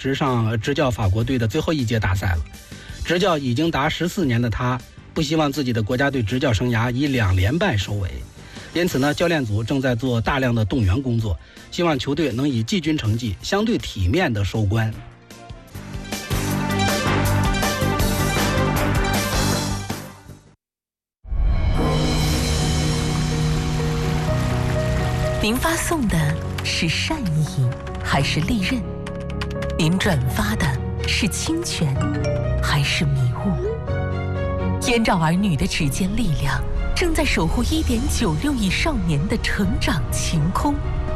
执教法国队的最后一届大赛了。执教已经达14年的他，不希望自己的国家队执教生涯以2连败收尾，因此呢，教练组正在做大量的动员工作，希望球队能以季军成绩相对体面的收官。 您发送的是善意还是利刃？您转发的是侵权还是迷雾？燕赵儿女的指尖力量正在守护1.96亿少年的成长晴空。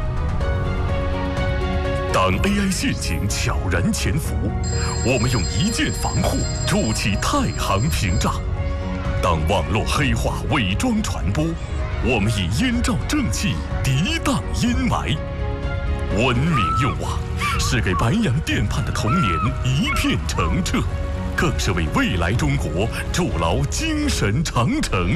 当 AI 陷阱悄然潜伏，我们用一键防护筑起太行屏障；当网络黑化伪装传播，我们以燕赵正气涤荡阴霾。文明用网是给白洋淀畔的童年一片澄澈，更是为未来中国筑牢精神长城。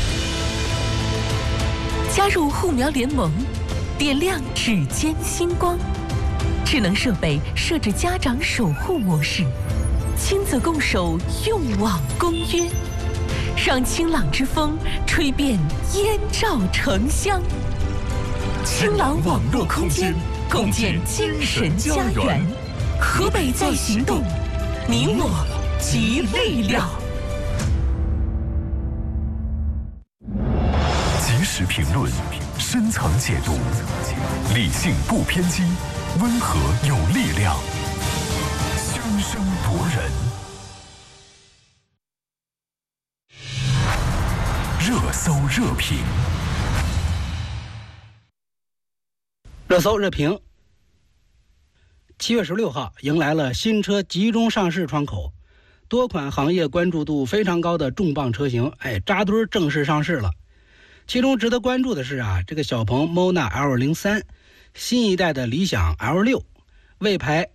加入护苗联盟，点亮指尖星光。智能设备设置家长守护模式，亲子共守用网公约，让清朗之风吹遍燕赵城乡。清朗网络空间，共建精神家园。河北在行动，你我集力量。 及时评论，深层解读，理性不偏激，温和有力量，煊声夺人。热搜热评。 热搜热评。7月16号迎来了新车集中上市窗口，多款行业关注度非常高的重磅车型扎堆正式上市了。其中值得关注的是这个小鹏 Mona L03、新一代的理想 L6、魏牌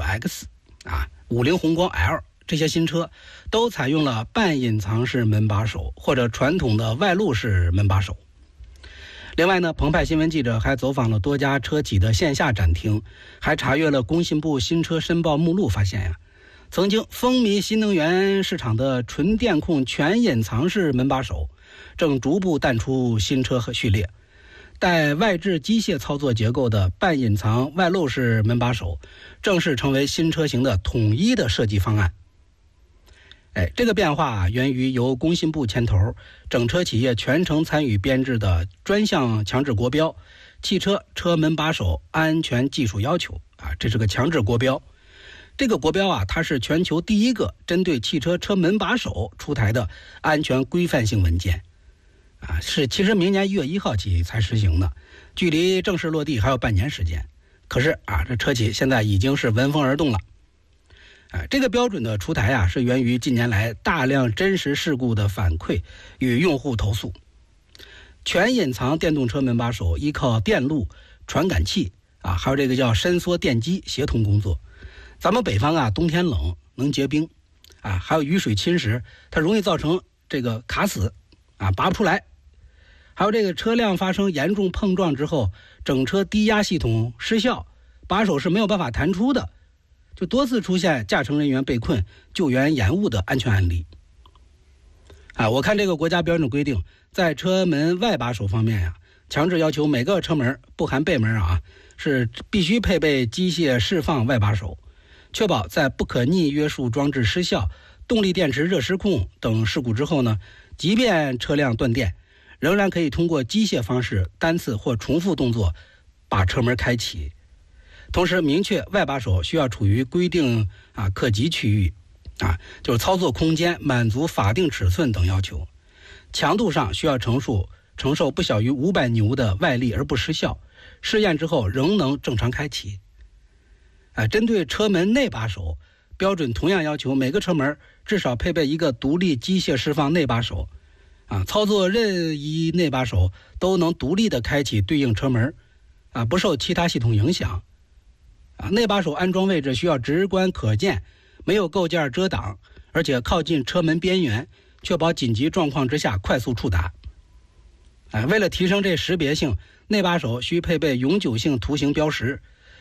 V9X、50宏光 L 这些新车都采用了半隐藏式门把手或者传统的外露式门把手。另外呢，澎湃新闻记者还走访了多家车企的线下展厅，还查阅了工信部新车申报目录，发现曾经风靡新能源市场的纯电控全隐藏式门把手正逐步淡出新车和序列，带外置机械操作结构的半隐藏外露式门把手正式成为新车型的统一的设计方案。这个变化源于由工信部牵头，整车企业全程参与编制的专项强制国标汽车车门把手安全技术要求这是个强制国标。这个国标它是全球第一个针对汽车车门把手出台的安全规范性文件其实明年1月1号起才实行的，距离正式落地还有半年时间。可是这车企现在已经是闻风而动了。这个标准的出台是源于近年来大量真实事故的反馈与用户投诉。全隐藏电动车门把手依靠电路、传感器还有这个叫伸缩电机协同工作。咱们北方冬天冷能结冰还有雨水侵蚀，它容易造成这个卡死拔不出来。还有这个车辆发生严重碰撞之后，整车低压系统失效，把手是没有办法弹出的，就多次出现驾乘人员被困、救援延误的安全案例。我看这个国家标准规定，在车门外把手方面强制要求每个车门不含背门是必须配备机械释放外把手，确保在不可逆约束装置失效、动力电池热失控等事故之后呢，即便车辆断电，仍然可以通过机械方式单次或重复动作把车门开启。同时明确外把手需要处于规定可及区域就是操作空间满足法定尺寸等要求，强度上需要承受不小于500牛的外力而不失效，试验之后仍能正常开启。针对车门内把手，标准同样要求每个车门至少配备一个独立机械释放内把手操作任意内把手都能独立的开启对应车门不受其他系统影响。内把手安装位置需要直观可见，没有构件遮挡，而且靠近车门边缘，确保紧急状况之下快速触达。为了提升这识别性，内把手需配备永久性图形标识，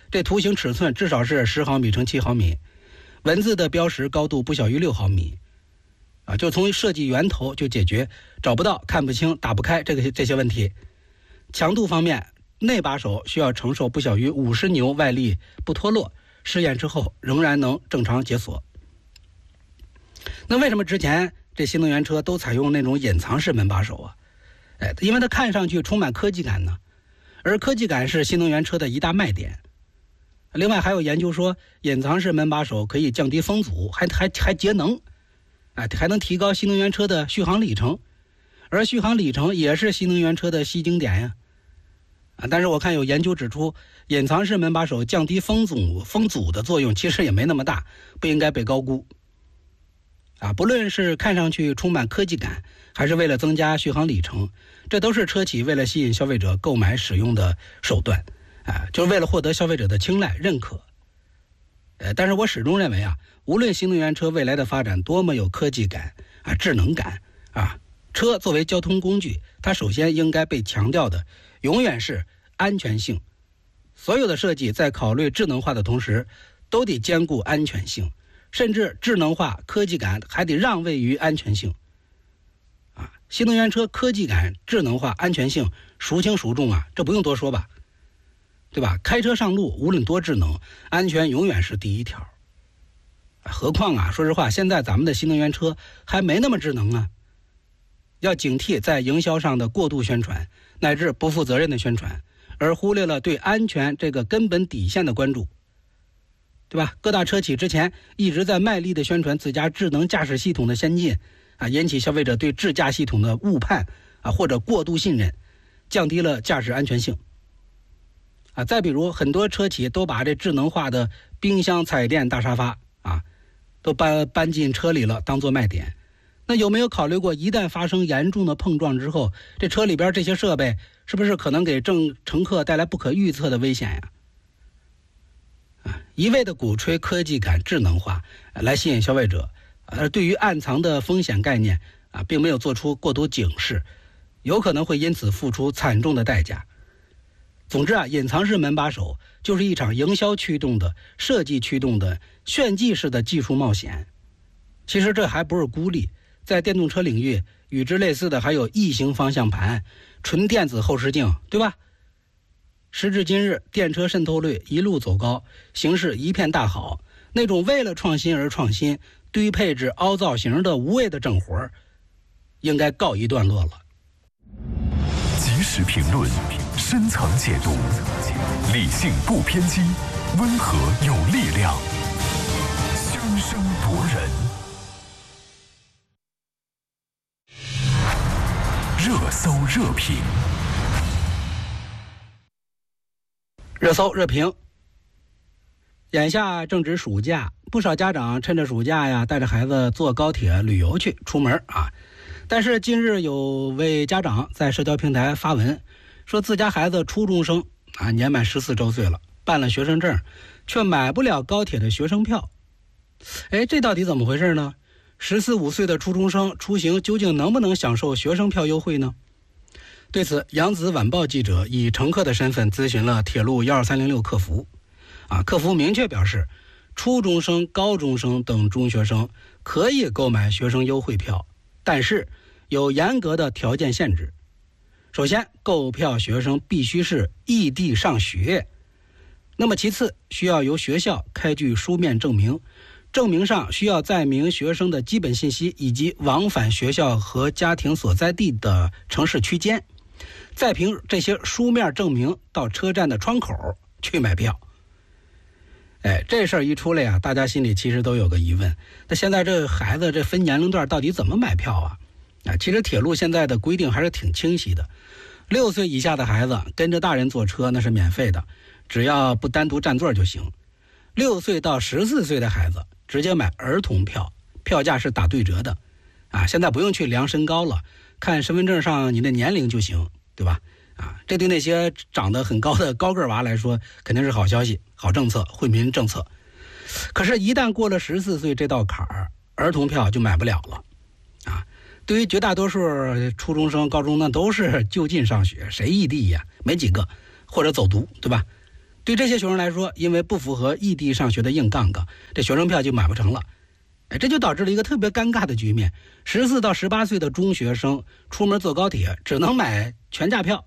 这图形尺寸至少是10毫米乘7毫米，文字的标识高度不小于6毫米，就从设计源头就解决找不到、看不清、打不开这些问题。强度方面，内把手需要承受不小于50牛外力不脱落，试验之后仍然能正常解锁。那为什么之前这新能源车都采用那种隐藏式门把手啊？因为它看上去充满科技感呢，而科技感是新能源车的一大卖点。另外还有研究说，隐藏式门把手可以降低风阻，还节能，还能提高新能源车的续航里程，而续航里程也是新能源车的吸睛点呀。但是我看有研究指出，隐藏式门把手降低风阻的作用其实也没那么大，不应该被高估。不论是看上去充满科技感，还是为了增加续航里程，这都是车企为了吸引消费者购买使用的手段，就是为了获得消费者的青睐认可。但是我始终认为无论新能源车未来的发展多么有科技感智能感车作为交通工具，它首先应该被强调的永远是安全性。所有的设计在考虑智能化的同时，都得兼顾安全性，甚至智能化、科技感还得让位于安全性。新能源车科技感、智能化、安全性孰轻孰重这不用多说吧，对吧？开车上路无论多智能，安全永远是第一条。何况说实话，现在咱们的新能源车还没那么智能要警惕在营销上的过度宣传乃至不负责任的宣传，而忽略了对安全这个根本底线的关注，对吧？各大车企之前一直在卖力的宣传自家智能驾驶系统的先进引起消费者对智驾系统的误判或者过度信任，降低了驾驶安全性再比如，很多车企都把这智能化的冰箱、彩电、大沙发都搬进车里了，当做卖点。那有没有考虑过，一旦发生严重的碰撞之后，这车里边这些设备是不是可能给乘客带来不可预测的危险呀？一味的鼓吹科技感、智能化来吸引消费者，而对于暗藏的风险概念并没有做出过多警示，有可能会因此付出惨重的代价。总之隐藏式门把手就是一场营销驱动的、设计驱动的、炫技式的技术冒险。其实这还不是孤立，在电动车领域，与之类似的还有异形方向盘、纯电子后视镜，对吧？时至今日，电车渗透率一路走高，形势一片大好，那种为了创新而创新、低配置、凹造型的无谓的整活，应该告一段落了。 及时评论，深层解读，理性不偏激，温和有力量，声声夺人。热搜热评， 热搜热评。眼下正值暑假，不少家长趁着暑假带着孩子坐高铁旅游去出门但是近日有位家长在社交平台发文，说自家孩子初中生年满14周岁了，办了学生证，却买不了高铁的学生票。这到底怎么回事呢？14、15岁的初中生出行究竟能不能享受学生票优惠呢？对此，扬子晚报记者以乘客的身份咨询了铁路12306客服客服明确表示，初中生、高中生等中学生可以购买学生优惠票，但是有严格的条件限制。首先，购票学生必须是异地上学，那么其次，需要由学校开具书面证明，证明上需要载明学生的基本信息以及往返学校和家庭所在地的城市区间，再凭这些书面证明到车站的窗口去买票。这事儿一出来大家心里其实都有个疑问，那现在这孩子这分年龄段到底怎么买票其实铁路现在的规定还是挺清晰的，6岁以下的孩子跟着大人坐车那是免费的，只要不单独占座就行。6岁到14岁的孩子直接买儿童票，票价是打对折的现在不用去量身高了，看身份证上你的年龄就行，对吧？这对那些长得很高的高个娃来说肯定是好消息、好政策、惠民政策。可是一旦过了14岁这道坎儿，儿童票就买不了了对于绝大多数初中生、高中那都是就近上学，谁异地呀？没几个，或者走读，对吧？ 对这些学生来说，因为不符合异地上学的硬杠杠，这学生票就买不成了。这就导致了一个特别尴尬的局面：14到18岁的中学生出门坐高铁只能买全价票，